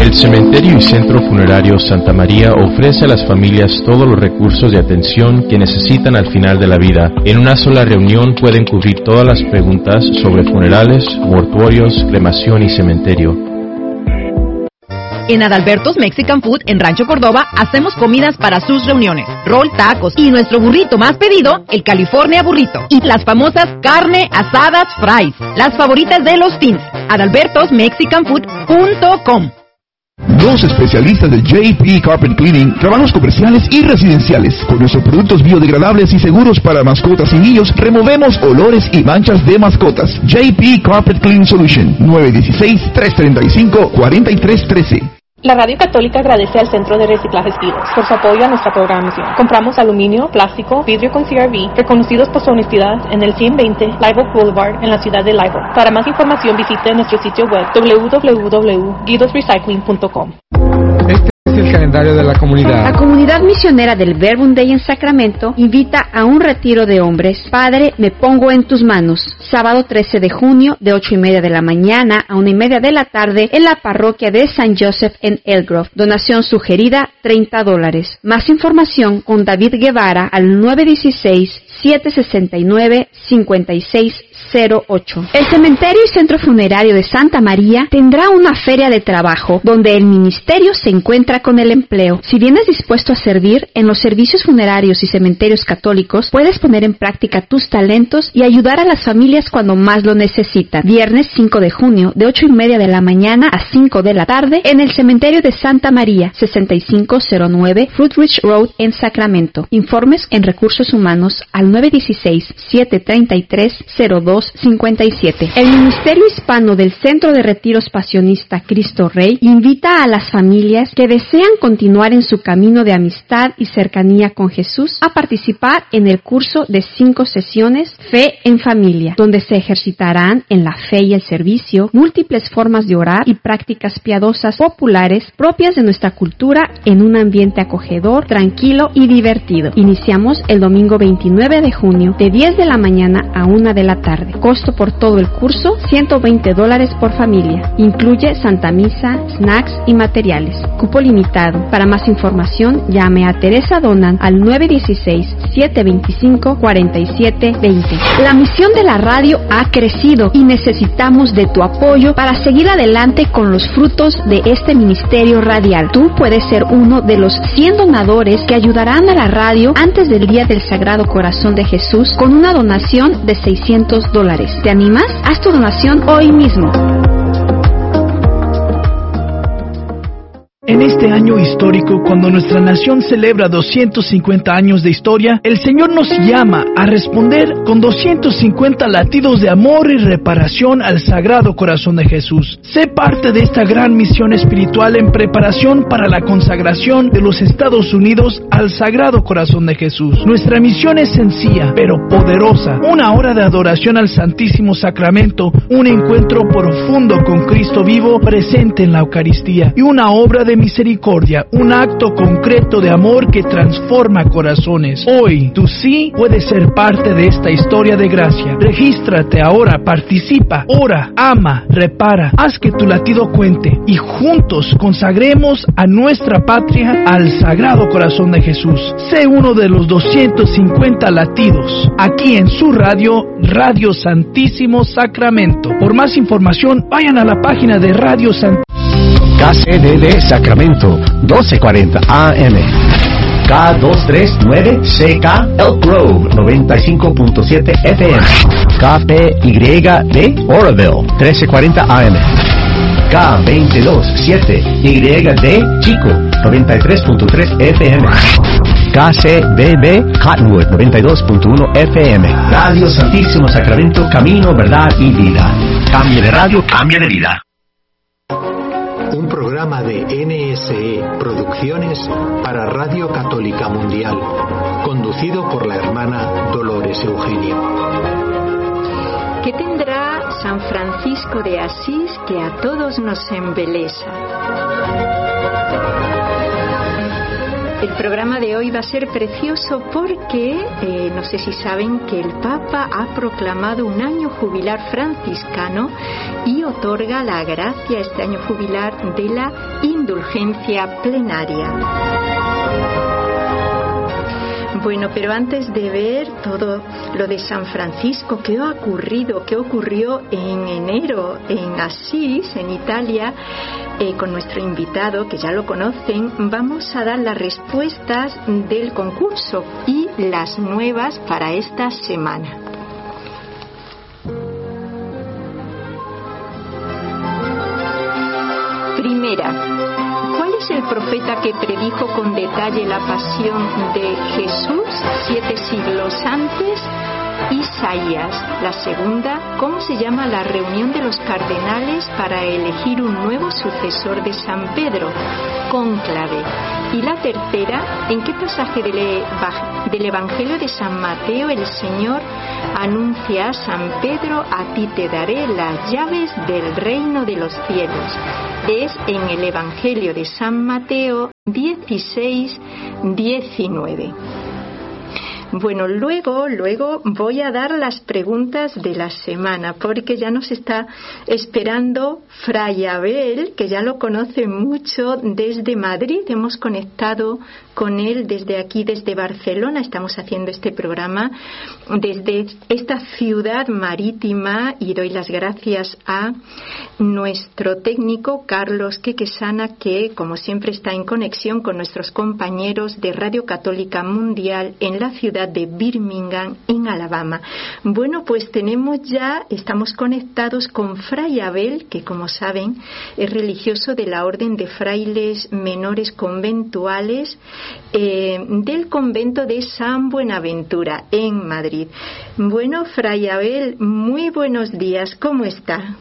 El Cementerio y Centro Funerario Santa María ofrece a las familias todos los recursos de atención que necesitan al final de la vida. En una sola reunión pueden cubrir todas las preguntas sobre funerales, mortuorios, cremación y cementerio. En Adalberto's Mexican Food en Rancho Córdoba hacemos comidas para sus reuniones, rol, tacos y nuestro burrito más pedido, el California Burrito, y las famosas carne asadas fries, las favoritas de los teens. adalbertosmexicanfood.com. Los especialistas de JP Carpet Cleaning, trabajos comerciales y residenciales. Con nuestros productos biodegradables y seguros para mascotas y niños, removemos olores y manchas de mascotas. JP Carpet Cleaning Solution, 916-335-4313. La Radio Católica agradece al Centro de Reciclajes Vidos por su apoyo a nuestra programación. Compramos aluminio, plástico, vidrio con CRV, reconocidos por su honestidad en el 120 Live Oak Boulevard en la ciudad de Live Oak. Para más información visite nuestro sitio web www.guidosrecycling.com. Este es el calendario de la comunidad. La comunidad misionera del Verbum Dei en Sacramento invita a un retiro de hombres. Padre, me pongo en tus manos. Sábado 13 de junio, de 8:30 de la mañana a 1:30 de la tarde, en la parroquia de San Joseph en Elgrove. Donación sugerida, $30. Más información con David Guevara al 916-769-5608. El Cementerio y Centro Funerario de Santa María tendrá una feria de trabajo donde el ministerio se encuentra con el empleo. Si vienes dispuesto a servir en los servicios funerarios y cementerios católicos, puedes poner en práctica tus talentos y ayudar a las familias cuando más lo necesitan. Viernes 5 de junio, de 8:30 de la mañana a 5 de la tarde, en el Cementerio de Santa María, 6509 Fruitridge Road en Sacramento. Informes en Recursos Humanos al 916-733-0257. El Ministerio Hispano del Centro de Retiros Pasionista Cristo Rey invita a las familias que desean continuar en su camino de amistad y cercanía con Jesús a participar en el curso de 5 sesiones Fe en Familia, donde se ejercitarán en la fe y el servicio múltiples formas de orar y prácticas piadosas populares propias de nuestra cultura en un ambiente acogedor, tranquilo y divertido. Iniciamos el domingo 29 de junio de 10 de la mañana a 1 de la tarde. Costo por todo el curso, $120 por familia. Incluye Santa Misa, snacks y materiales. Cupo limitado. Para más información, llame a Teresa Donan al 916-725-4720. La misión de la radio ha crecido y necesitamos de tu apoyo para seguir adelante con los frutos de este ministerio radial. Tú puedes ser uno de los 100 donadores que ayudarán a la radio antes del Día del Sagrado Corazón de Jesús con una donación de $600. ¿Te animas? Haz tu donación hoy mismo. En este año histórico, cuando nuestra nación celebra 250 años de historia, el Señor nos llama a responder con 250 latidos de amor y reparación al Sagrado Corazón de Jesús. Sé parte de esta gran misión espiritual en preparación para la consagración de los Estados Unidos al Sagrado Corazón de Jesús. Nuestra misión es sencilla, pero poderosa. Una hora de adoración al Santísimo Sacramento, un encuentro profundo con Cristo vivo presente en la Eucaristía y una obra de misericordia, un acto concreto de amor que transforma corazones. Hoy, tú sí puedes ser parte de esta historia de gracia. Regístrate ahora, participa, ora, ama, repara, haz que tu latido cuente y juntos consagremos a nuestra patria al Sagrado Corazón de Jesús. Sé uno de los 250 latidos, aquí en su radio, Radio Santísimo Sacramento. Por más información, vayan a la página de Radio Santísimo. KCDD Sacramento, 1240 AM. K239CK Elk Grove, 95.7 FM. KPYD Oroville, 1340 AM. K227YD Chico, 93.3 FM. KCBB Cottonwood, 92.1 FM. Radio Santísimo Sacramento, camino, verdad y vida. Cambia de radio, cambia de vida. Un programa de NSE Producciones para Radio Católica Mundial, conducido por la hermana Dolores Eugenio. ¿Qué tendrá San Francisco de Asís que a todos nos embelesa? El programa de hoy va a ser precioso porque no sé si saben que el Papa ha proclamado un año jubilar franciscano y otorga la gracia este año jubilar de la indulgencia plenaria. Bueno, pero antes de ver todo lo de San Francisco, qué ocurrió en enero en Asís, en Italia, con nuestro invitado, que ya lo conocen, vamos a dar las respuestas del concurso y las nuevas para esta semana. Primera. ¿Cuál es el profeta que predijo con detalle la pasión de Jesús 7 siglos antes? Isaías. La segunda, ¿cómo se llama la reunión de los cardenales para elegir un nuevo sucesor de San Pedro? Cónclave. Y la tercera, ¿en qué pasaje del Evangelio de San Mateo el Señor anuncia a San Pedro: a ti te daré las llaves del reino de los cielos? Es en el Evangelio de San Mateo 16-19. Bueno, luego voy a dar las preguntas de la semana, porque ya nos está esperando Fray Abel, que ya lo conoce mucho desde Madrid. Hemos conectado con él desde aquí, desde Barcelona. Estamos haciendo este programa desde esta ciudad marítima y doy las gracias a nuestro técnico Carlos Quequesana, que como siempre está en conexión con nuestros compañeros de Radio Católica Mundial en la ciudad de Birmingham, en Alabama. Bueno, pues estamos conectados con Fray Abel, que como saben es religioso de la Orden de Frailes Menores Conventuales del convento de San Buenaventura en Madrid. Bueno, Fray Abel, muy buenos días, ¿cómo está?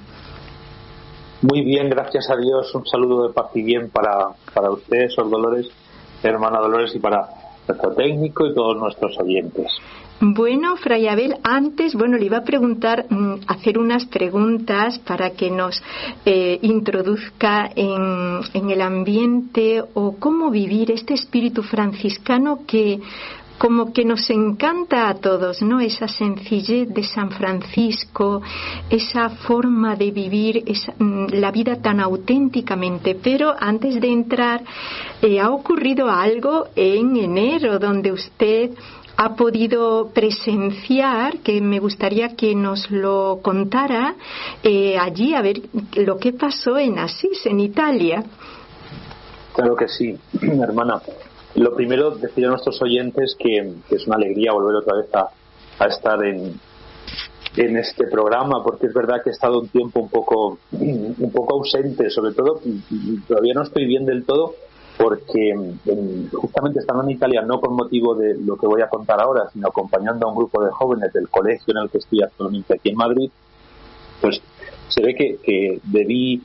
Muy bien, gracias a Dios. Un saludo de paz y bien para usted, Sor Dolores, hermana Dolores, y para nuestro técnico y todos nuestros oyentes. Bueno, Fray Abel, antes, le iba a preguntar, hacer unas preguntas para que nos introduzca en el ambiente o cómo vivir este espíritu franciscano que como que nos encanta a todos, ¿no? Esa sencillez de San Francisco, esa forma de vivir la vida tan auténticamente. Pero antes de entrar, ha ocurrido algo en enero donde usted ha podido presenciar, que me gustaría que nos lo contara allí, a ver lo que pasó en Asís, en Italia. Claro que sí, hermana. Lo primero, decir a nuestros oyentes que es una alegría volver otra vez a estar en este programa, porque es verdad que he estado un tiempo un poco ausente, sobre todo, y todavía no estoy bien del todo, porque justamente estando en Italia, no con motivo de lo que voy a contar ahora, sino acompañando a un grupo de jóvenes del colegio en el que estoy actualmente aquí en Madrid, pues se ve que debí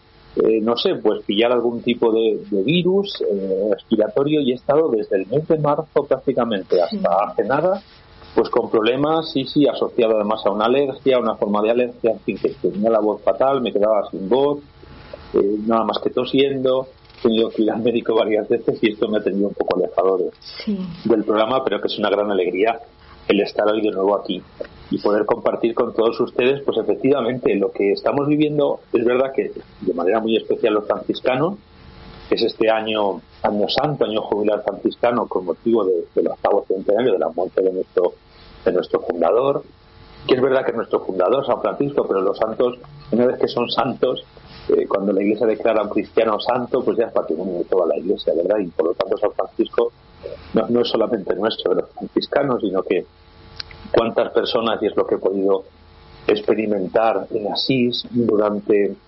pillar algún tipo de virus respiratorio, y he estado desde el mes de marzo prácticamente hasta hace nada, pues con problemas, sí, asociado además a una alergia, una forma de alergia, en fin, que tenía la voz fatal, me quedaba sin voz, nada más que tosiendo. He tenido que ir al médico varias veces y esto me ha tenido un poco alejado del programa, pero que es una gran alegría el estar hoy de nuevo aquí y poder compartir con todos ustedes, pues efectivamente lo que estamos viviendo. Es verdad que de manera muy especial los franciscanos, que es este año santo, año jubilar franciscano, con motivo del 8º centenario de la muerte de nuestro fundador, que es verdad que es nuestro fundador, San Francisco, pero los santos, una vez que son santos, cuando la Iglesia declara a un cristiano santo, pues ya es patrimonio de toda la Iglesia, ¿verdad? Y por lo tanto San Francisco no es solamente nuestro, de los franciscanos, sino que cuántas personas, y es lo que he podido experimentar en Asís durante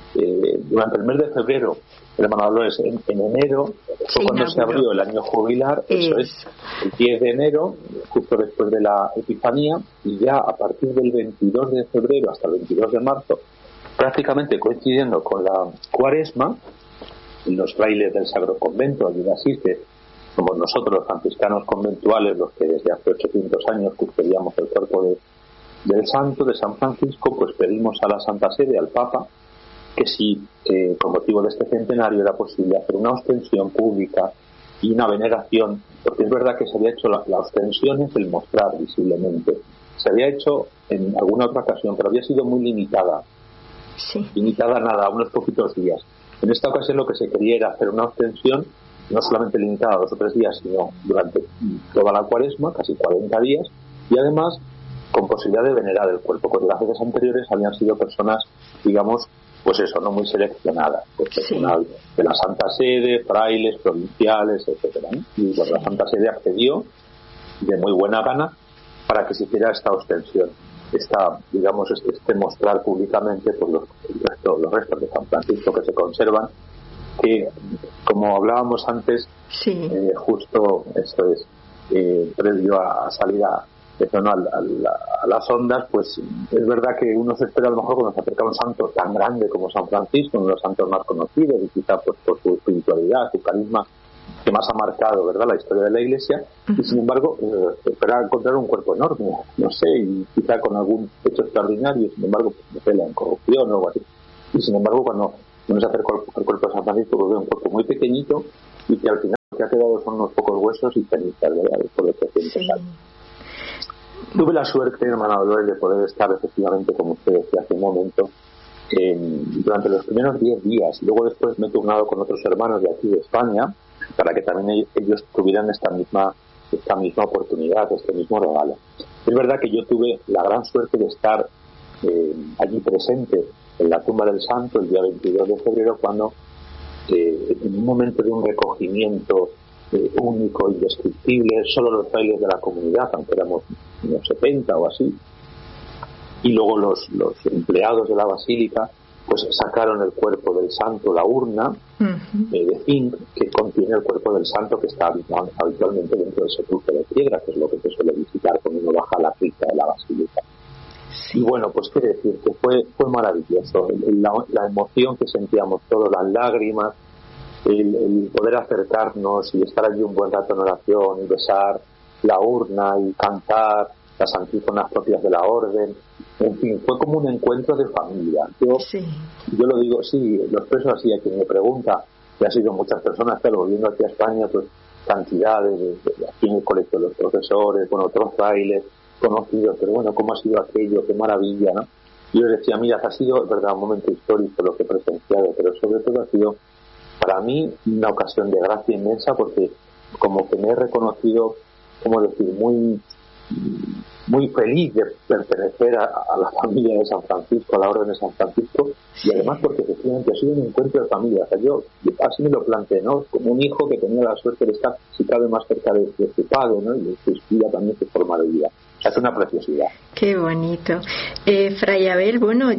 el mes de febrero, hermano Dolores, en enero fue cuando se abrió el año jubilar, eso es el 10 de enero, justo después de la Epifanía, y ya a partir del 22 de febrero hasta el 22 de marzo, prácticamente coincidiendo con la Cuaresma, los frailes del Sacro Convento allí de Asís, que somos nosotros los franciscanos conventuales los que desde hace 800 años custodiamos el cuerpo del santo, de San Francisco, pues pedimos a la Santa Sede, al Papa, que si con motivo de este centenario era posible hacer una ostensión pública y una veneración, porque es verdad que se había hecho la ostensión, es el mostrar visiblemente. Se había hecho en alguna otra ocasión, pero había sido muy limitada. Sí. Limitada nada, a unos poquitos días. En esta ocasión lo que se quería era hacer una ostensión no solamente limitada a 2 o 3 días, sino durante toda la Cuaresma, casi 40 días, y además con posibilidad de venerar el cuerpo, porque las veces anteriores habían sido personas, digamos, pues eso, no muy seleccionadas, pues personal de la Santa Sede, frailes, provinciales, etcétera, ¿no? Y bueno, la Santa Sede accedió de muy buena gana para que se hiciera esta ostensión, digamos, este mostrar públicamente por los restos de San Francisco que se conservan, que como hablábamos antes, justo esto es previo a salir a las ondas, pues es verdad que uno se espera a lo mejor cuando se acerca a un santo tan grande como San Francisco, uno de los santos más conocidos, y quizá pues por su espiritualidad, su carisma, que más ha marcado, ¿verdad?, la historia de la Iglesia, y sin embargo se espera encontrar un cuerpo enorme, no sé, y quizá con algún hecho extraordinario, sin embargo, pues, no sé, la incorrupción o algo así. Y sin embargo, cuando uno se acerca al cuerpo de San Francisco, pues ve un cuerpo muy pequeñito y que al final lo que ha quedado son unos pocos huesos y cenizas, ¿verdad?, después de 300 años. Tuve la suerte, hermana Dolores, de poder estar efectivamente, como usted decía hace un momento, durante los primeros 10 días. Luego después me he turnado con otros hermanos de aquí de España para que también ellos tuvieran esta misma oportunidad, este mismo regalo. Es verdad que yo tuve la gran suerte de estar allí presente en la tumba del santo el día 22 de febrero, cuando en un momento de un recogimiento único, indescriptible, solo los frailes de la comunidad, aunque éramos unos 70 o así, y luego los empleados de la basílica, pues sacaron el cuerpo del santo, la urna de zinc que contiene el cuerpo del santo, que está habitualmente dentro del sepulcro de piedra, que es lo que se suele visitar cuando uno baja a la cripta de la basílica. Y bueno, pues qué decir, que fue maravilloso la emoción que sentíamos todos, las lágrimas, el poder acercarnos y estar allí un buen rato en oración y besar la urna y cantar las antífonas propias de la orden. En fin, fue como un encuentro de familia. Yo lo digo, lo expreso así a quien me pregunta, que ha sido muchas personas, claro, volviendo aquí a España, pues cantidades de aquí en el colegio de los profesores, con otros frailes conocidos, pero bueno, ¿cómo ha sido aquello? ¡Qué maravilla!, ¿no? Y yo les decía, mira, ha sido, verdad, un momento histórico lo que he presenciado, pero sobre todo ha sido para mí una ocasión de gracia inmensa, porque como que me he reconocido, ¿cómo decir?, muy feliz de pertenecer a la familia de San Francisco, a la orden de San Francisco, y además porque efectivamente ha sido un encuentro de familia. O sea, yo así me lo planteé, ¿no?, como un hijo que tenía la suerte de estar, si cabe, más cerca de su padre, ¿no?, y de su vida también, su forma de vida. O sea, es una preciosidad. Qué bonito. Fray Abel, bueno,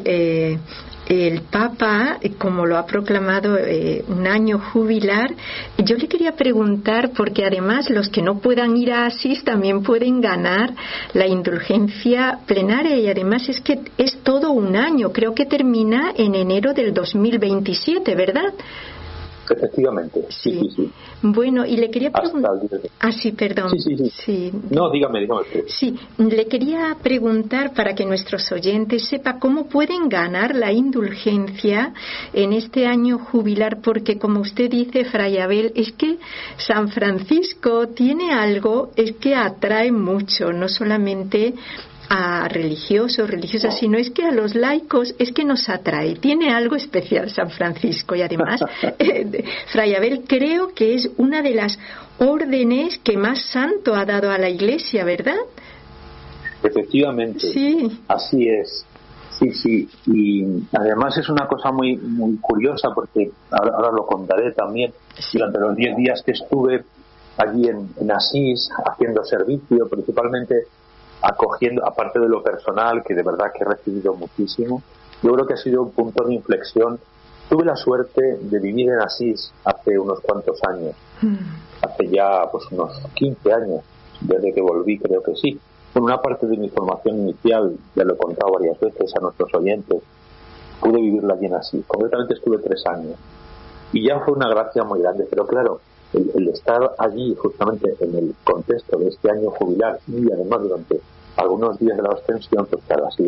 el Papa, como lo ha proclamado, un año jubilar, yo le quería preguntar, porque además los que no puedan ir a Asís también pueden ganar la indulgencia plenaria, y además es que es todo un año, creo que termina en enero del 2027, ¿verdad? Efectivamente, sí. Bueno, y le quería preguntar... perdón. Sí. No, dígame. Sí, le quería preguntar, para que nuestros oyentes sepan cómo pueden ganar la indulgencia en este año jubilar, porque como usted dice, Fray Abel, es que San Francisco tiene algo, es que atrae mucho, no solamente a religiosos, religiosas, sino es que a los laicos es que nos atrae, tiene algo especial San Francisco. Y además Fray Abel, creo que es una de las órdenes que más santo ha dado a la Iglesia, ¿verdad? Efectivamente, así es. Sí, y además es una cosa muy curiosa, porque ahora lo contaré también. Durante los 10 días que estuve allí en Asís haciendo servicio, principalmente acogiendo, aparte de lo personal, que de verdad que he recibido muchísimo, yo creo que ha sido un punto de inflexión. Tuve la suerte de vivir en Asís hace unos cuantos años, hace ya pues unos 15 años, desde que volví, creo que sí. Con una parte de mi formación inicial, ya lo he contado varias veces a nuestros oyentes, pude vivirla allí en Asís. Concretamente estuve 3 años y ya fue una gracia muy grande, pero claro, el estar allí justamente en el contexto de este año jubilar y además durante algunos días de la ostensión, pues claro, ha sido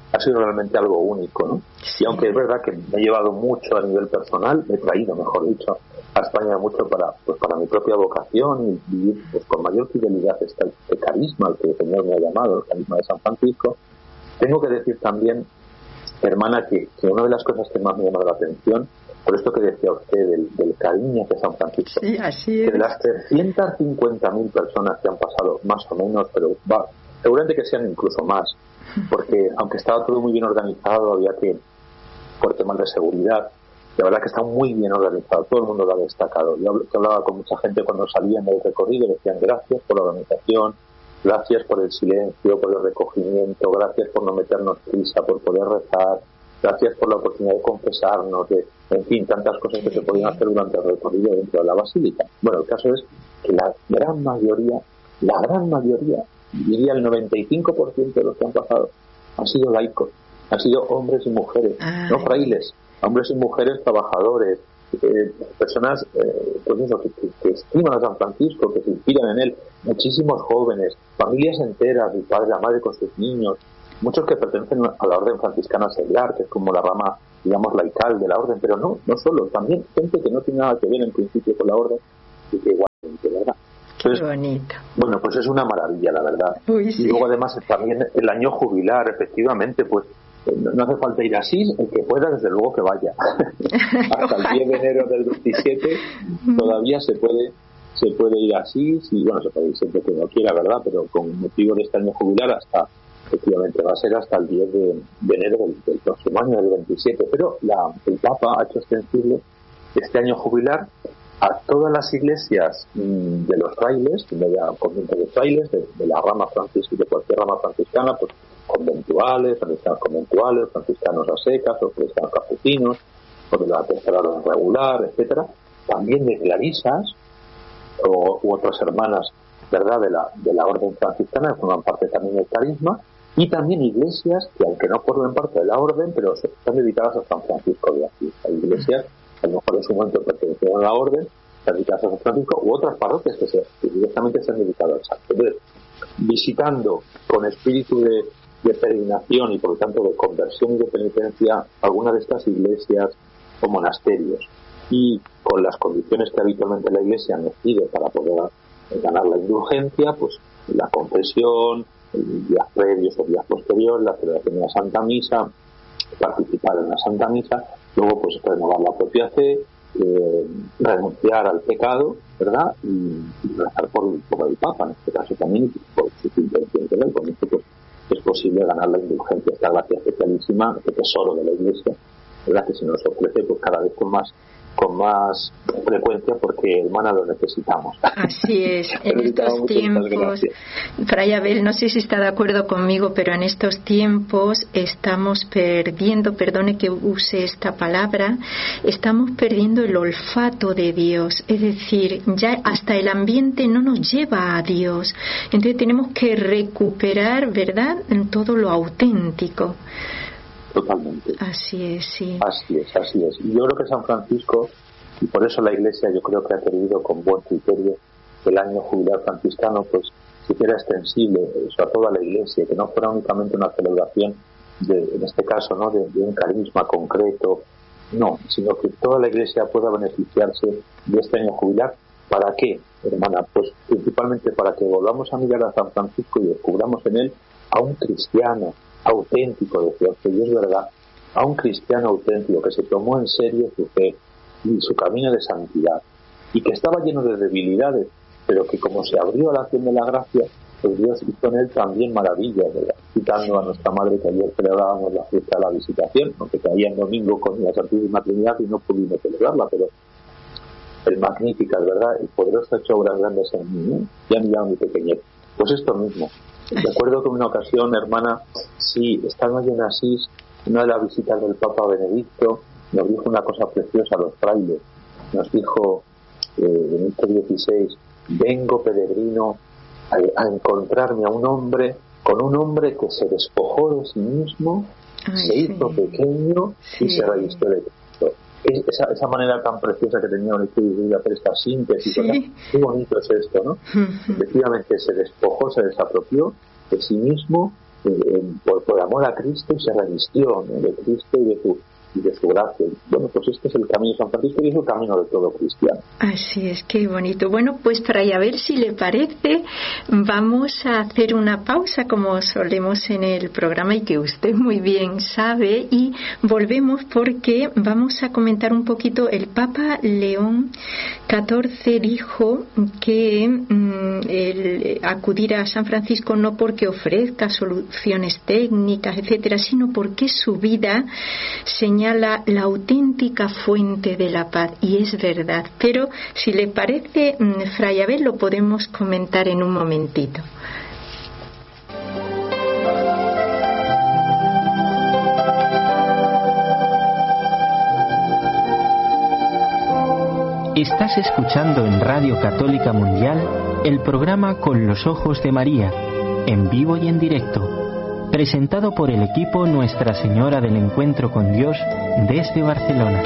ha sido realmente algo único, ¿no? Y aunque es verdad que me he llevado mucho a nivel personal, me he traído, mejor dicho, a España mucho para mi propia vocación y vivir pues con mayor fidelidad este carisma al que el Señor me ha llamado, el carisma de San Francisco. Tengo que decir también, hermana, que una de las cosas que más me ha llamado la atención, por esto que decía usted del cariño de San Francisco, sí, así es. Que de las 350.000 personas que han pasado, más o menos, pero seguramente que sean incluso más, porque aunque estaba todo muy bien organizado, había que, por temas de seguridad, la verdad que está muy bien organizado, todo el mundo lo ha destacado. Yo hablaba con mucha gente cuando salían del recorrido, decían gracias por la organización, gracias por el silencio, por el recogimiento, gracias por no meternos prisa, por poder rezar, gracias por la oportunidad de confesarnos, en fin, tantas cosas que se podían hacer durante el recorrido dentro de la basílica. Bueno, el caso es que la gran mayoría, diría el 95% de los que han pasado, han sido laicos, han sido hombres y mujeres, no frailes, hombres y mujeres trabajadores, personas pues eso, que estiman a San Francisco, que se inspiran en él, muchísimos jóvenes, familias enteras, el padre, la madre con sus niños, muchos que pertenecen a la orden franciscana seglar, que es como la rama, digamos, laical de la orden, pero no solo, también gente que no tiene nada que ver en principio con la orden y que igualmente, ¿verdad? Entonces, bonito. Bueno, pues es una maravilla, la verdad. Uy, sí. Y luego además también el año jubilar, efectivamente, pues no hace falta ir así, el que pueda desde luego que vaya. Hasta el 10 de enero del 27 todavía se puede ir así, y bueno, se puede ir siempre que uno quiera, ¿verdad? Pero con motivo de este año jubilar efectivamente va a ser hasta el 10 de enero del próximo año, del 27. Pero el Papa ha hecho extensible este año jubilar a todas las iglesias de los frailes, de la convento de frailes, de la rama franciscana, de cualquier rama franciscana, pues conventuales, franciscanos conventuales, franciscanos a secas, o franciscanos capuchinos, o de la tercera orden regular, etcétera, también de clarisas u otras hermanas, ¿verdad?, de la orden franciscana, que forman parte también del carisma, y también iglesias que, aunque no formen parte de la orden, pero están dedicadas a San Francisco de Asís. Hay iglesias que a lo mejor en su momento pertenecían a la orden, están dedicadas a San Francisco, u otras parroquias que directamente se han dedicado al santo. Entonces, visitando con espíritu de peregrinación y por lo tanto de conversión y de penitencia algunas de estas iglesias o monasterios, y con las condiciones que habitualmente la iglesia nos pide para poder ganar la indulgencia, pues la confesión, días previos o días posteriores, la celebración de la Santa Misa, participar en la Santa Misa, luego pues renovar la propia fe, renunciar al pecado, ¿verdad? Y rezar por el Papa, en este caso también, por su intención de él. Con esto pues es posible ganar la indulgencia, esta gracia especialísima, este tesoro de la Iglesia, ¿verdad?, que se nos ofrece pues cada vez con más frecuencia, porque, hermana, lo necesitamos. Así es. En estos tiempos, Fray Abel, no sé si está de acuerdo conmigo, pero en estos tiempos estamos perdiendo, perdone que use esta palabra, estamos perdiendo el olfato de Dios. Es decir, ya hasta el ambiente no nos lleva a Dios. Entonces tenemos que recuperar, ¿verdad?, en todo lo auténtico. Totalmente. Así es, sí. Así es. Y yo creo que San Francisco, y por eso la Iglesia, yo creo que ha querido con buen criterio que el año jubilar franciscano pues se hiciera extensible a toda la Iglesia, que no fuera únicamente una celebración en este caso, ¿no?, de un carisma concreto, no, sino que toda la Iglesia pueda beneficiarse de este año jubilar. ¿Para qué, hermana? Pues principalmente para que volvamos a mirar a San Francisco y descubramos en él a un cristiano auténtico, decía usted, y es verdad, a un cristiano auténtico que se tomó en serio su fe y su camino de santidad, y que estaba lleno de debilidades, pero que como se abrió a la acción de la gracia, pues Dios hizo en él también maravillas, ¿verdad? Citando a nuestra madre, que ayer celebrábamos la fiesta de la Visitación, aunque caía en domingo con la Santísima Trinidad y no pudimos celebrarla, pero el Magníficat, ¿verdad?, el poderoso ha hecho obras grandes en mí, ¿no? Ya miraba mi pequeñez. Pues esto mismo. Recuerdo que en una ocasión, hermana, sí, estando allí en Asís, una de las visitas del Papa Benedicto, nos dijo una cosa preciosa a los frailes. Nos dijo, Benedicto XVI, vengo peregrino a encontrarme a un hombre, con un hombre que se despojó de sí mismo, se hizo pequeño y se revistió de Cristo. Esa manera tan preciosa que tenía de hacer esta síntesis, sí. Qué bonito es esto, ¿no? Efectivamente se despojó, se desapropió de sí mismo por amor a Cristo se resistió, ¿no?, de Cristo y de su gracia. Bueno, pues este es el camino de San Francisco y es el camino de todo cristiano. Así es, qué bonito. Bueno, pues Fray Abel, si le parece, vamos a hacer una pausa como solemos en el programa y que usted muy bien sabe, y volvemos porque vamos a comentar un poquito. El Papa León XIV dijo que el acudir a San Francisco no porque ofrezca soluciones técnicas, etcétera, sino porque su vida señala la auténtica fuente de la paz, y es verdad. Pero si le parece, Fray Abel, lo podemos comentar en un momentito. Estás escuchando en Radio Católica Mundial el programa Con los Ojos de María, en vivo y en directo, presentado por el equipo Nuestra Señora del Encuentro con Dios desde Barcelona.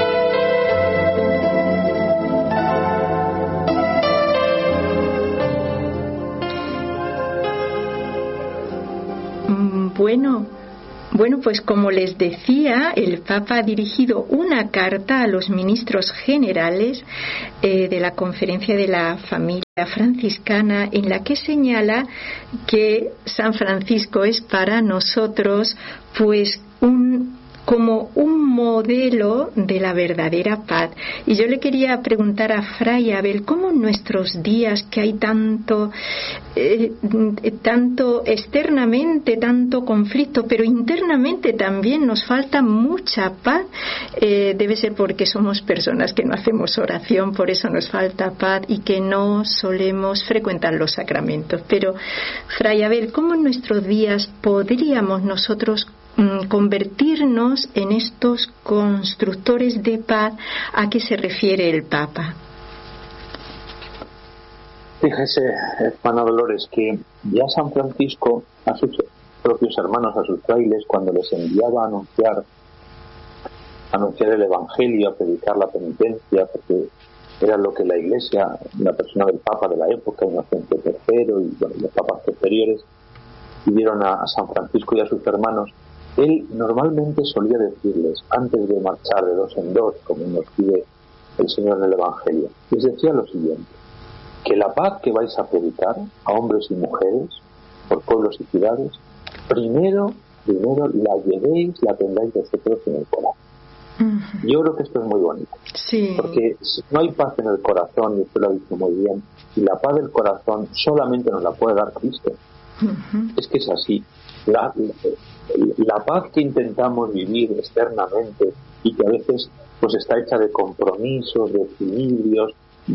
Bueno, pues como les decía, el Papa ha dirigido una carta a los ministros generales de la Conferencia de la Familia Franciscana, en la que señala que San Francisco es para nosotros pues como un modelo de la verdadera paz. Y yo le quería preguntar a Fray Abel, ¿cómo en nuestros días, que hay tanto externamente, tanto conflicto, pero internamente también nos falta mucha paz? Debe ser porque somos personas que no hacemos oración, por eso nos falta paz, y que no solemos frecuentar los sacramentos. Pero, Fray Abel, ¿cómo en nuestros días podríamos nosotros convertirnos en estos constructores de paz a que se refiere el Papa? Fíjese, hermana Dolores, que ya San Francisco a sus propios hermanos, a sus frailes, cuando les enviaba a anunciar el Evangelio, a predicar la penitencia, porque era lo que la Iglesia, la persona del Papa de la época, Inocencio III y los papas posteriores, pidieron a San Francisco y a sus hermanos. Él normalmente solía decirles, antes de marchar de dos en dos, como nos pide el Señor en el Evangelio, les decía lo siguiente: que la paz que vais a predicar a hombres y mujeres, por pueblos y ciudades, primero la llevéis, la tengáis vosotros en el corazón. Yo creo que esto es muy bonito, sí. Porque si no hay paz en el corazón, y usted lo ha dicho muy bien, y la paz del corazón solamente nos la puede dar Cristo. Es que es así. La paz que intentamos vivir externamente y que a veces pues está hecha de compromisos, de equilibrios,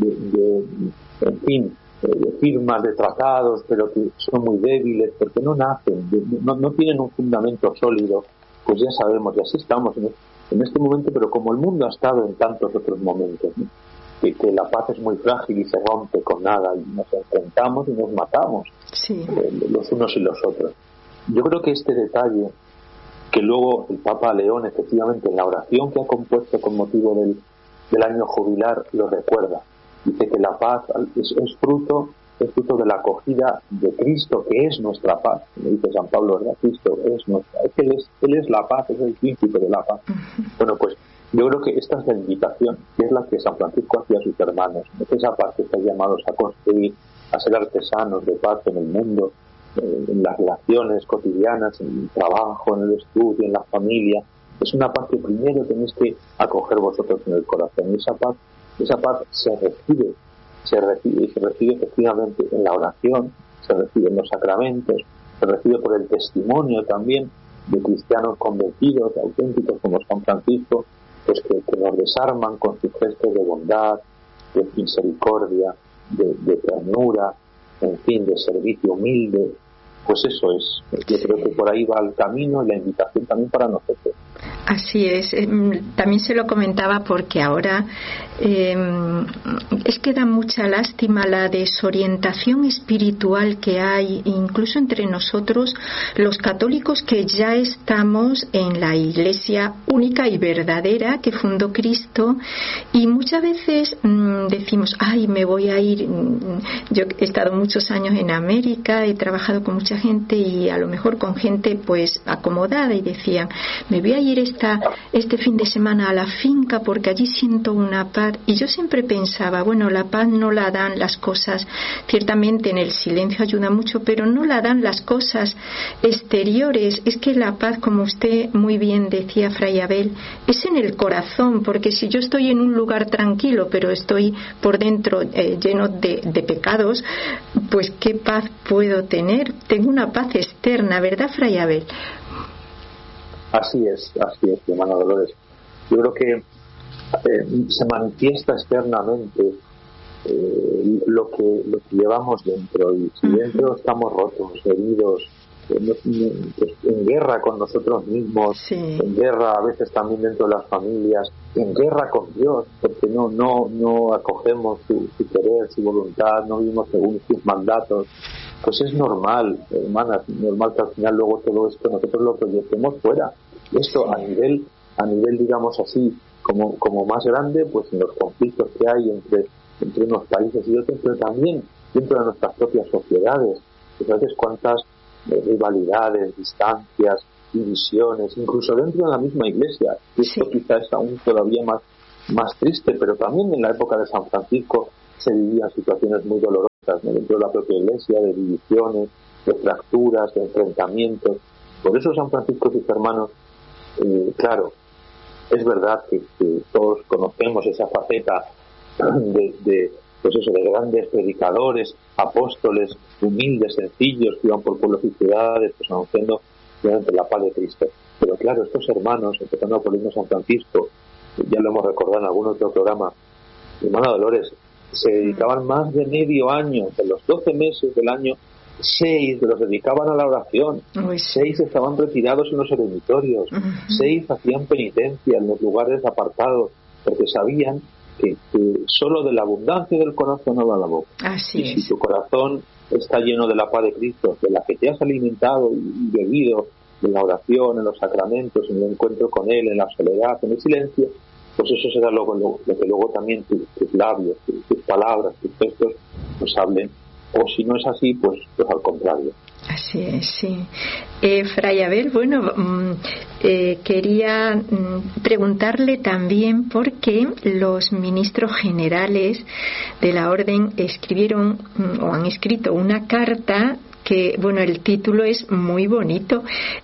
de firmas, de tratados, pero que son muy débiles porque no nacen, no tienen un fundamento sólido. Pues ya sabemos, y así estamos en este momento, pero como el mundo ha estado en tantos otros momentos, ¿no?, que la paz es muy frágil y se rompe con nada, y nos enfrentamos y nos matamos, sí, los unos y los otros. Yo creo que este detalle, que luego el Papa León, efectivamente, en la oración que ha compuesto con motivo del año jubilar, lo recuerda. Dice que la paz es fruto de la acogida de Cristo, que es nuestra paz. Como dice San Pablo, ¿verdad? Cristo es nuestra, Él es la paz, es el príncipe de la paz. Bueno, pues yo creo que esta es la invitación, que es la que San Francisco hacía a sus hermanos. Es esa paz que están llamados a construir, a ser artesanos de paz en el mundo, en las relaciones cotidianas, en el trabajo, en el estudio, en la familia. Es una paz que primero tenéis que acoger vosotros en el corazón. Y esa paz se recibe efectivamente en la oración, se recibe en los sacramentos, se recibe por el testimonio también de cristianos convertidos, auténticos como San Francisco, pues que nos desarman con sus gestos de bondad, de misericordia, de ternura, en fin, de servicio humilde. Pues eso es. Yo creo que por ahí va el camino y la invitación también para nosotros. Así es. También se lo comentaba porque ahora es que da mucha lástima la desorientación espiritual que hay, incluso entre nosotros los católicos, que ya estamos en la Iglesia única y verdadera que fundó Cristo, y muchas veces decimos, ay, me voy a ir. Yo he estado muchos años en América, he trabajado con mucha gente y a lo mejor con gente pues acomodada y decían, me voy a ir este fin de semana a la finca porque allí siento una paz. Y yo siempre pensaba, bueno, la paz no la dan las cosas, ciertamente en el silencio ayuda mucho, pero no la dan las cosas exteriores. Es que la paz, como usted muy bien decía, Fray Abel, es en el corazón, porque si yo estoy en un lugar tranquilo pero estoy por dentro lleno de pecados, pues qué paz puedo tener. Tengo una paz externa, ¿verdad, Fray Abel? Así es, hermana Dolores. Yo creo que se manifiesta externamente lo que llevamos dentro, y si dentro estamos rotos, heridos, en guerra con nosotros mismos, en guerra a veces también dentro de las familias, en guerra con Dios, porque no acogemos su querer, su voluntad, no vivimos según sus mandatos, pues es normal, hermanas, normal que al final luego todo esto nosotros lo proyectemos fuera. Esto a nivel digamos así, como más grande, pues en los conflictos que hay entre unos países y otros, pero también dentro de nuestras propias sociedades. Entonces, cuántas rivalidades, distancias, divisiones, incluso dentro de la misma iglesia. Y esto quizás es aún todavía más triste, pero también en la época de San Francisco se vivían situaciones muy dolorosas, ¿no? Dentro de la propia iglesia, de divisiones, de fracturas, de enfrentamientos. Por eso San Francisco y sus hermanos, claro, es verdad que todos conocemos esa faceta de grandes predicadores, apóstoles, humildes, sencillos, que iban por pueblos y ciudades, pues anunciando realmente la paz de Cristo. Pero claro, estos hermanos, empezando por el mismo San Francisco, ya lo hemos recordado en algún otro programa, hermana Dolores, se dedicaban más de medio año, de los 12 meses del año, 6 los dedicaban a la oración, 6 estaban retirados en los eremitorios, 6 hacían penitencia en los lugares apartados, porque sabían que solo de la abundancia del corazón habla la boca. Así y si tu corazón está lleno de la paz de Cristo, de la que te has alimentado y bebido en la oración, en los sacramentos, en el encuentro con Él, en la soledad, en el silencio, pues eso será lo que luego también tus labios, tus palabras, tus gestos nos hablen. O si no es así, pues al contrario. Así es, sí. Fray Abel, bueno, quería preguntarle también por qué los ministros generales de la Orden escribieron o han escrito una carta que, bueno, el título es muy bonito.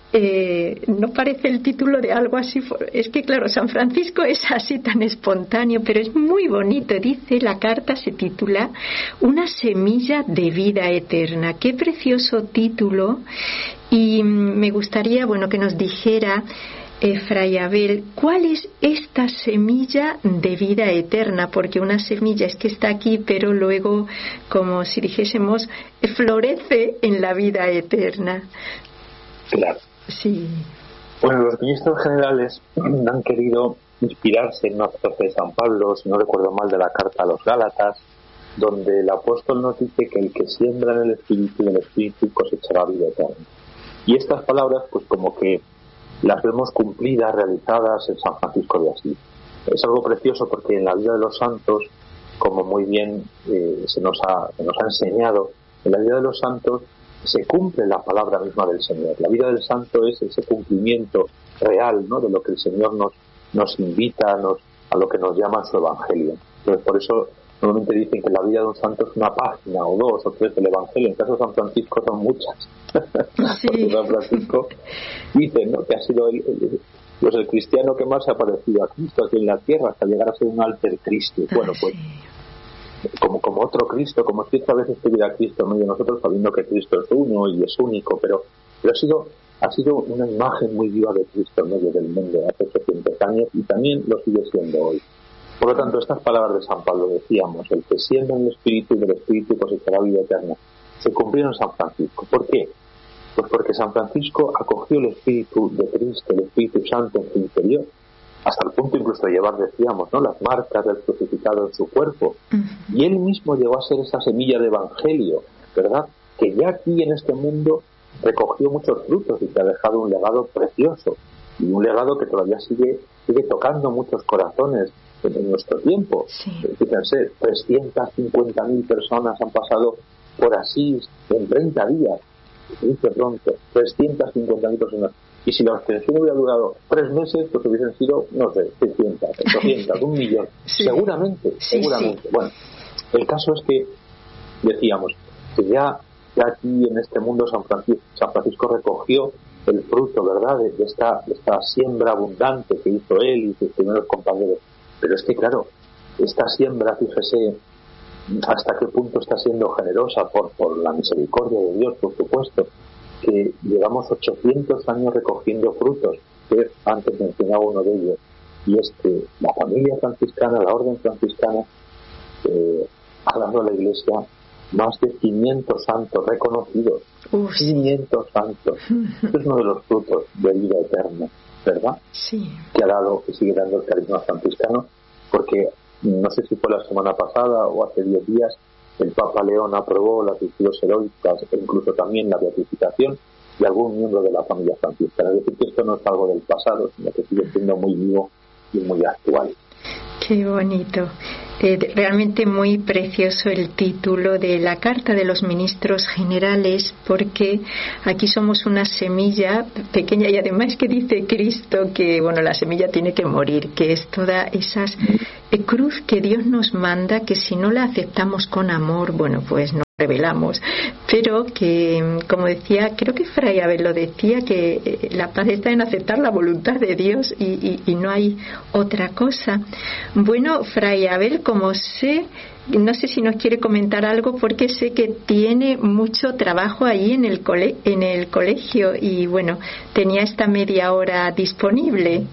No parece el título de algo así, es que claro, San Francisco es así tan espontáneo, pero es muy bonito. Dice, la carta se titula Una semilla de vida eterna. Qué precioso título. Y me gustaría, bueno, que nos dijera, Fray Abel, ¿cuál es esta semilla de vida eterna? Porque una semilla es que está aquí, pero luego, como si dijésemos, florece en la vida eterna. Claro. Sí. Bueno, los ministros generales han querido inspirarse en una frase de San Pablo, si no recuerdo mal, de la carta a los Gálatas, donde el apóstol nos dice que el que siembra en el Espíritu y en el Espíritu cosechará vida eterna. Y estas palabras, pues como que las vemos cumplidas, realizadas en San Francisco de Asís. Es algo precioso porque en la vida de los santos, como muy bien se nos ha enseñado, en la vida de los santos se cumple la palabra misma del Señor. La vida del santo es ese cumplimiento real, ¿no?, de lo que el Señor nos invita, a lo que nos llama su Evangelio. Entonces, por eso normalmente dicen que la vida de un santo es una página o 2 o 3 del Evangelio. En el caso de San Francisco son muchas. Sí. Porque San Francisco dice, ¿no?, que ha sido el cristiano que más se ha parecido a Cristo aquí en la tierra, hasta llegar a ser un alter Cristo. Bueno, pues como otro Cristo, como si a veces tuviera Cristo en medio de nosotros, sabiendo que Cristo es uno y es único, pero ha sido una imagen muy viva de Cristo en medio del mundo hace 800 años y también lo sigue siendo hoy. Por lo tanto, estas palabras de San Pablo, decíamos, el que siembra en el Espíritu y del Espíritu cosechará vida eterna, se cumplieron en San Francisco. ¿Por qué? Pues porque San Francisco acogió el Espíritu de Cristo, el Espíritu Santo en su interior, hasta el punto incluso de llevar, decíamos, ¿no?, las marcas del crucificado en su cuerpo. Y él mismo llegó a ser esa semilla de Evangelio, ¿verdad?, que ya aquí en este mundo recogió muchos frutos y que ha dejado un legado precioso, y un legado que todavía sigue tocando muchos corazones en nuestro tiempo. Fíjense, 350.000 personas han pasado por Asís en 30 días. dice pronto, 350.000 personas. Y si la abstención hubiera durado 3 meses, pues hubiesen sido, no sé, 600, 800, 1 millón. Sí. Seguramente. Sí. Bueno, el caso es que decíamos que ya aquí en este mundo San Francisco recogió el fruto, ¿verdad?, de esta siembra abundante que hizo él y sus primeros compañeros. Pero es que, claro, esta siembra, fíjese hasta qué punto está siendo generosa por la misericordia de Dios, por supuesto, que llevamos 800 años recogiendo frutos, que antes mencionaba uno de ellos, y es que la familia franciscana, la orden franciscana, ha dado a la Iglesia más de 500 santos reconocidos. 500 santos. Este es uno de los frutos de vida eterna, ¿verdad? Sí. Que ha dado y sigue dando el carisma franciscano, porque no sé si fue la semana pasada o hace 10 días, el Papa León aprobó las virtudes heroicas e incluso también la beatificación de algún miembro de la familia franciscana. Es decir, que esto no es algo del pasado, sino que sigue siendo muy vivo y muy actual. Qué bonito. Realmente muy precioso el título de la Carta de los Ministros Generales, porque aquí somos una semilla pequeña y además que dice Cristo que la semilla tiene que morir, que es toda esa cruz que Dios nos manda, que si no la aceptamos con amor, pues no revelamos, pero que, como decía, creo que Fray Abel lo decía, que la paz está en aceptar la voluntad de Dios y no hay otra cosa. Bueno, Fray Abel, como no sé si nos quiere comentar algo, porque sé que tiene mucho trabajo ahí en el colegio y tenía esta media hora disponible.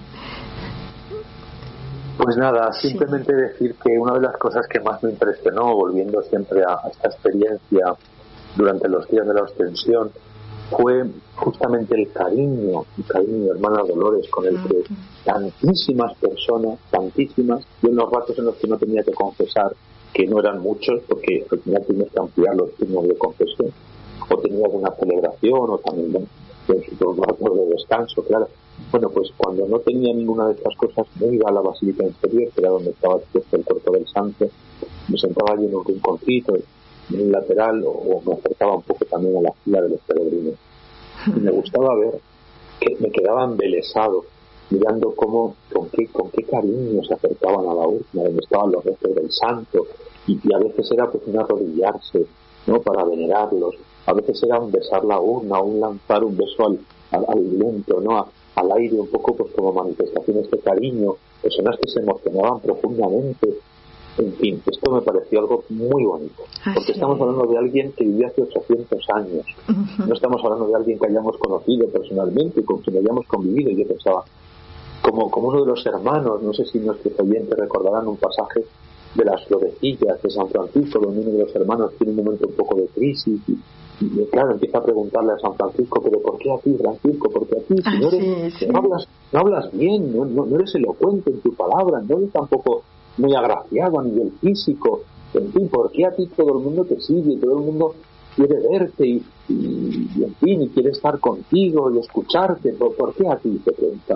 Pues nada, simplemente decir que una de las cosas que más me impresionó, volviendo siempre a esta experiencia durante los días de la ostensión, fue justamente el cariño, hermana Dolores, con el que tantísimas personas, yo en los ratos en los que no tenía que confesar, que no eran muchos, porque al final tienes que ampliar los turnos de confesión, o tenía alguna celebración, o también los ratos de descanso, claro. Pues cuando no tenía ninguna de estas cosas, me iba a la Basílica Inferior, que era donde estaba expuesto el cuerpo del santo, me sentaba allí en un rinconcito, en un lateral, o me acercaba un poco también a la fila de los peregrinos. Y me gustaba ver que me quedaba embelesado, mirando con qué cariño se acercaban a la urna, donde estaban los restos del santo, y a veces era un arrodillarse, ¿no?, para venerarlos, a veces era un besar la urna, o un lanzar un beso al viento, ¿no?, al aire, un poco como manifestaciones de cariño, personas que se emocionaban profundamente. En fin, esto me pareció algo muy bonito, porque estamos hablando de alguien que vivió hace 800 años. No estamos hablando de alguien que hayamos conocido personalmente, con quien hayamos convivido. Y yo pensaba, como uno de los hermanos, no sé si nuestros oyentes recordarán un pasaje de las florecillas de San Francisco, donde uno de los hermanos tiene un momento un poco de crisis y claro, empieza a preguntarle a San Francisco, pero ¿por qué a ti, Francisco? ¿Por qué a ti? Si no hablas bien, no eres elocuente en tu palabra, no eres tampoco muy agraciado a nivel físico, en fin, ¿por qué a ti todo el mundo te sigue, todo el mundo quiere verte y en fin, y quiere estar contigo y escucharte? ¿Por qué a ti? Te preguntaba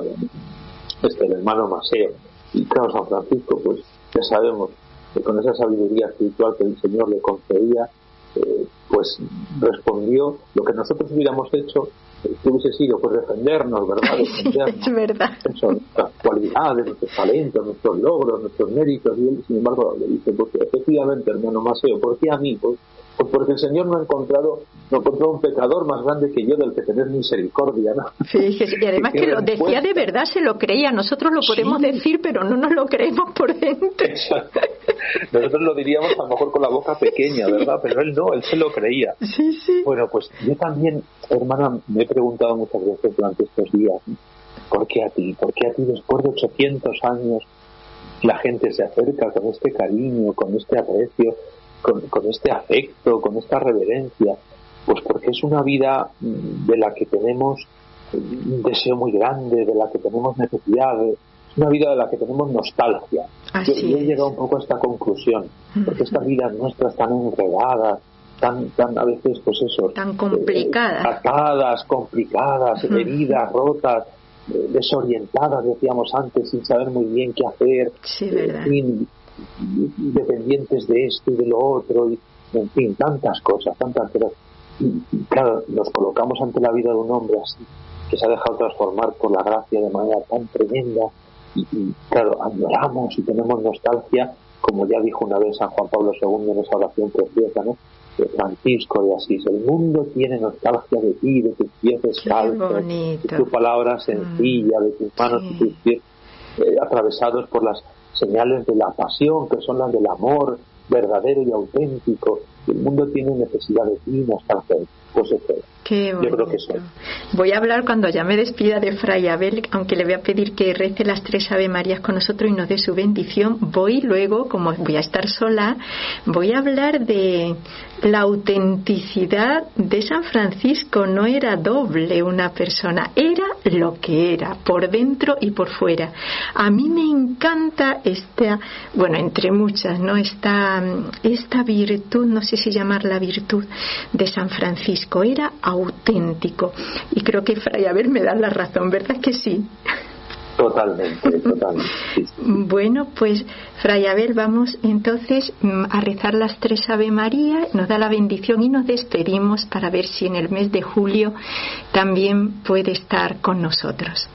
el hermano Maseo. Y claro, San Francisco, pues ya sabemos que con esa sabiduría espiritual que el Señor le concedía, pues respondió lo que nosotros hubiéramos hecho, que hubiese sido defendernos, ¿verdad? Defendernos. Es verdad. Nuestras cualidades, nuestros talentos, nuestros logros, nuestros méritos, y él, sin embargo, le dice, pues efectivamente, hermano Maseo, ¿por qué a mí? Pues porque el Señor no encontró un pecador más grande que yo del que tener misericordia, ¿no? Fíjese, y además que lo decía de verdad, se lo creía. Nosotros lo podemos decir, pero no nos lo creemos por dentro. Exacto. Nosotros lo diríamos a lo mejor con la boca pequeña, ¿verdad? Pero él no, él se lo creía. Sí. Bueno, pues yo también, hermana, me he preguntado muchas veces durante estos días, ¿por qué a ti? ¿Por qué a ti después de 800 años la gente se acerca con este cariño, con este aprecio, con este afecto, con esta reverencia? Pues porque es una vida de la que tenemos un deseo muy grande, de la que tenemos necesidad, es una vida de la que tenemos nostalgia. Yo he llegado un poco a esta conclusión, porque estas vidas nuestras tan enredadas, tan a veces, pues eso, tan complicadas, atadas, complicadas, heridas, rotas, desorientadas, decíamos antes, sin saber muy bien qué hacer, verdad. En fin, dependientes de esto y de lo otro, y en fin, tantas cosas. Y claro, nos colocamos ante la vida de un hombre así, que se ha dejado transformar por la gracia de manera tan tremenda, y claro, añoramos y tenemos nostalgia, como ya dijo una vez San Juan Pablo II en esa oración preciosa, ¿no?, de Francisco de Asís: el mundo tiene nostalgia de ti, de tus pies descalzos, de tu palabra sencilla, de tus manos y tus pies atravesados por las señales de la pasión, que son las del amor verdadero y auténtico. El mundo tiene necesidad de ti, nostalgia de ti. Pues eso. Qué bonito. Yo creo que sí. Voy a hablar cuando ya me despida de Fray Abel, aunque le voy a pedir que rece las 3 Ave Marías con nosotros y nos dé su bendición. Voy luego, como voy a estar sola, voy a hablar de la autenticidad de San Francisco. No era doble una persona, era lo que era, por dentro y por fuera. A mí me encanta esta, bueno, entre muchas, ¿no?, esta virtud, no sé si llamarla virtud, de San Francisco. Era auténtico, y creo que Fray Abel me da la razón, ¿verdad que sí? Totalmente. Bueno, pues Fray Abel, vamos entonces a rezar las 3 Ave María, nos da la bendición y nos despedimos para ver si en el mes de julio también puede estar con nosotros.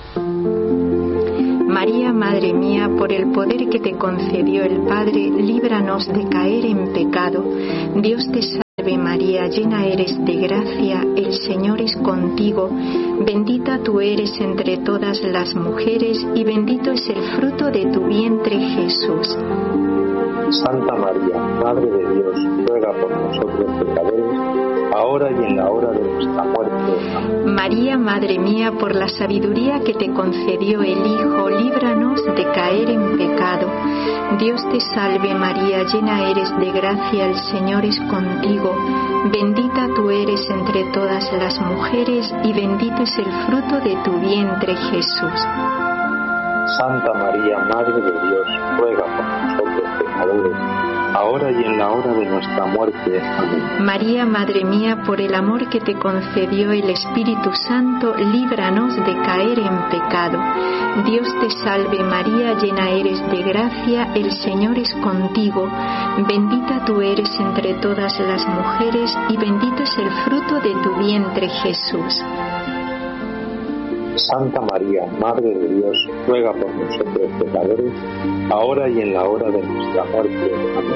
María, Madre mía, por el poder que te concedió el Padre, líbranos de caer en pecado. Dios te salve María, llena eres de gracia, el Señor es contigo. Bendita tú eres entre todas las mujeres y bendito es el fruto de tu vientre, Jesús. Santa María, Madre de Dios, ruega por nosotros pecadores, ahora y en la hora de nuestra muerte. Amén. María, Madre mía, por la sabiduría que te concedió el Hijo, líbranos de caer en pecado. Dios te salve María, llena eres de gracia, el Señor es contigo. Bendita tú eres entre todas las mujeres y bendito es el fruto de tu vientre, Jesús. Santa María, Madre de Dios, ruega por nosotros pecadores, ahora y en la hora de nuestra muerte. Amén. María, Madre mía, por el amor que te concedió el Espíritu Santo, líbranos de caer en pecado. Dios te salve María, llena eres de gracia, el Señor es contigo. Bendita tú eres entre todas las mujeres y bendito es el fruto de tu vientre, Jesús. Santa María, Madre de Dios, ruega por nosotros pecadores, ahora y en la hora de nuestra muerte.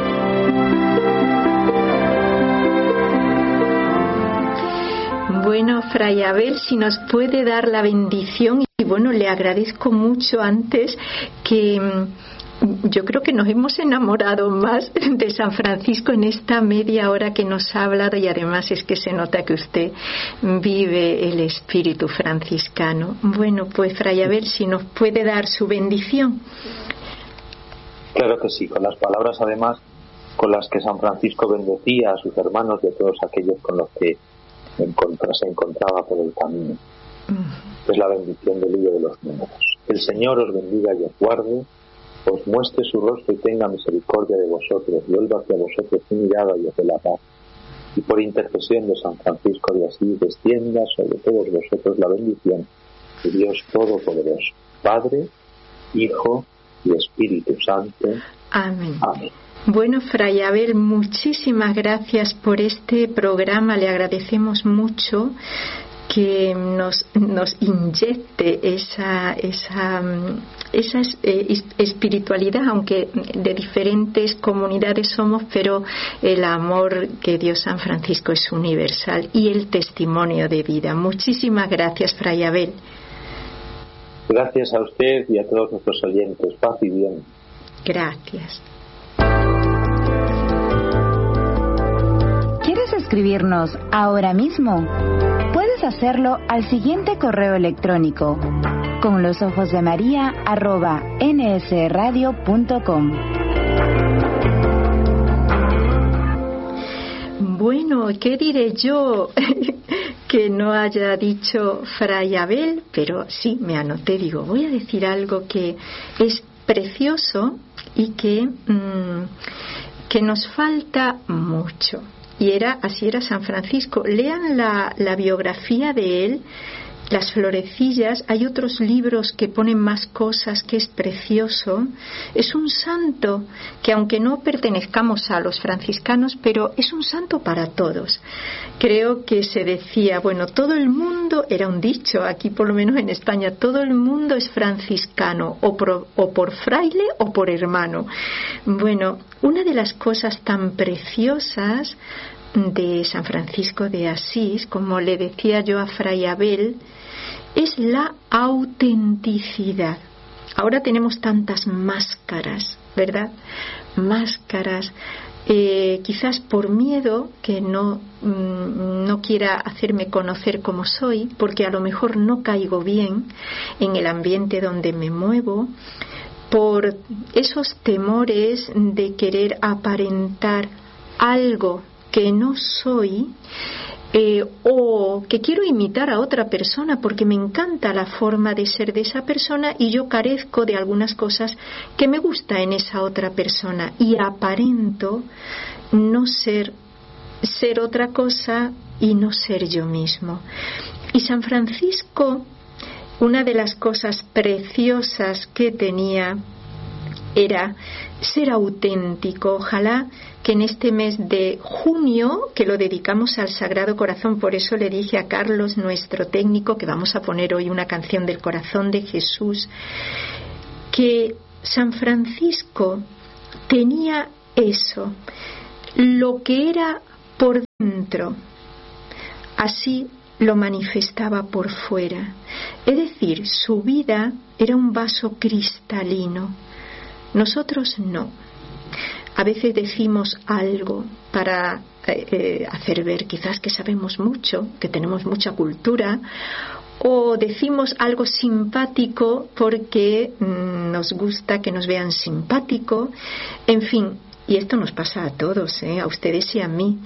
Amén. Bueno, Fray Abel, si nos puede dar la bendición, y bueno, le agradezco mucho antes que yo creo que nos hemos enamorado más de San Francisco en esta media hora que nos ha hablado, y además es que se nota que usted vive el espíritu franciscano. Bueno, pues Fray Abel, si nos puede dar su bendición. Claro que sí, con las palabras además con las que San Francisco bendecía a sus hermanos de todos aquellos con los que se encontraba por el camino. Es la bendición del libro de los Números. El Señor os bendiga y os guarde, os muestre su rostro y tenga misericordia de vosotros, vuelva hacia vosotros su mirada y os dé la paz. Y por intercesión de San Francisco de Asís, descienda sobre todos vosotros la bendición de Dios Todopoderoso, Padre, Hijo y Espíritu Santo. Amén. Amén. Bueno, Fray Abel, muchísimas gracias por este programa. Le agradecemos mucho que nos inyecte esa espiritualidad, aunque de diferentes comunidades somos, pero el amor que dio San Francisco es universal, y el testimonio de vida. Muchísimas gracias, Fray Abel. Gracias a usted y a todos nuestros oyentes. Paz y bien. Gracias. ¿Quieres escribirnos ahora mismo? Puedes hacerlo al siguiente correo electrónico: conlosojosdemaria@nsradio.com. Bueno, ¿qué diré yo que no haya dicho Fray Abel? Pero sí, me anoté, digo, voy a decir algo que es precioso y que nos falta mucho. Y así era San Francisco. Lean la biografía de él, las florecillas. Hay otros libros que ponen más cosas, que es precioso. Es un santo que, aunque no pertenezcamos a los franciscanos, pero es un santo para todos. Creo que se decía, bueno, todo el mundo, era un dicho aquí por lo menos en España, todo el mundo es franciscano, o por fraile o por hermano. Bueno, una de las cosas tan preciosas de San Francisco de Asís, como le decía yo a Fray Abel, es la autenticidad. Ahora tenemos tantas máscaras, ¿verdad? Máscaras, quizás por miedo que no quiera hacerme conocer como soy, porque a lo mejor no caigo bien en el ambiente donde me muevo, por esos temores de querer aparentar algo que no soy, o que quiero imitar a otra persona porque me encanta la forma de ser de esa persona y yo carezco de algunas cosas que me gusta en esa otra persona y aparento no ser otra cosa y no ser yo mismo. Y San Francisco, una de las cosas preciosas que tenía era ser auténtico. Ojalá que en este mes de junio, que lo dedicamos al Sagrado Corazón, por eso le dije a Carlos, nuestro técnico, que vamos a poner hoy una canción del Corazón de Jesús, que San Francisco tenía eso, lo que era por dentro, así lo manifestaba por fuera. Es decir, su vida era un vaso cristalino. Nosotros no. A veces decimos algo para hacer ver quizás que sabemos mucho, que tenemos mucha cultura, o decimos algo simpático porque nos gusta que nos vean simpático. En fin, y esto nos pasa a todos, a ustedes y a mí.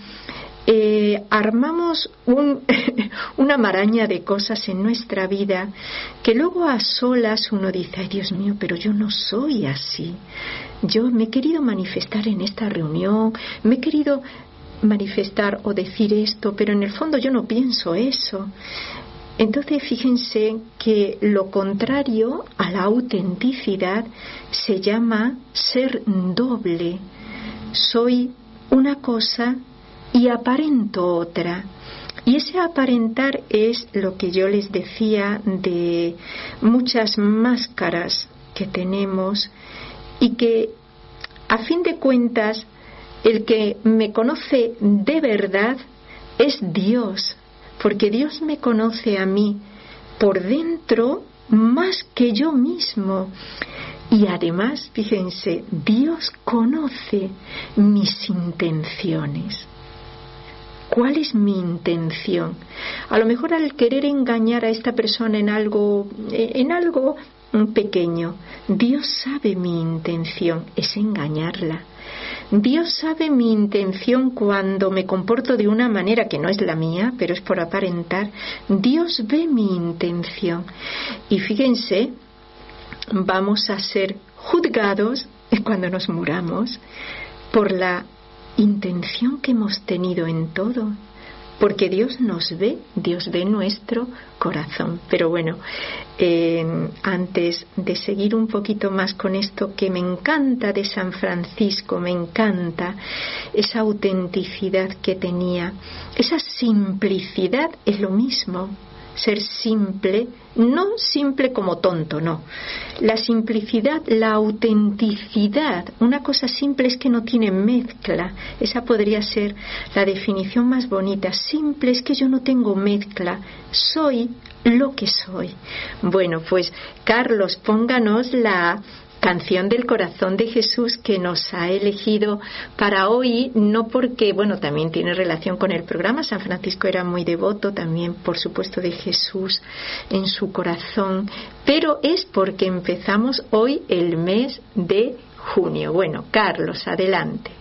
Armamos una maraña de cosas en nuestra vida que luego a solas uno dice, ay Dios mío, pero yo no soy así. Yo me he querido manifestar en esta reunión, me he querido manifestar o decir esto, pero en el fondo yo no pienso eso. Entonces fíjense que lo contrario a la autenticidad se llama ser doble. Soy una cosa y aparento otra. Y ese aparentar es lo que yo les decía de muchas máscaras que tenemos y que a fin de cuentas el que me conoce de verdad es Dios, porque Dios me conoce a mí por dentro más que yo mismo. Y además, fíjense, Dios conoce mis intenciones. ¿Cuál es mi intención? A lo mejor al querer engañar a esta persona en algo pequeño, Dios sabe mi intención, es engañarla. Dios sabe mi intención cuando me comporto de una manera que no es la mía, pero es por aparentar. Dios ve mi intención. Y fíjense, vamos a ser juzgados cuando nos muramos por la intención que hemos tenido en todo, porque Dios nos ve, Dios ve nuestro corazón. Pero bueno, antes de seguir un poquito más con esto que me encanta de San Francisco, me encanta esa autenticidad que tenía, esa simplicidad. Es lo mismo, ser simple, no simple como tonto, no. La simplicidad, la autenticidad, una cosa simple es que no tiene mezcla. Esa podría ser la definición más bonita. Simple es que yo no tengo mezcla, soy lo que soy. Bueno, pues Carlos, pónganos la canción del Corazón de Jesús que nos ha elegido para hoy, no porque, bueno, también tiene relación con el programa. San Francisco era muy devoto también, por supuesto, de Jesús en su corazón, pero es porque empezamos hoy el mes de junio. Bueno, Carlos, adelante.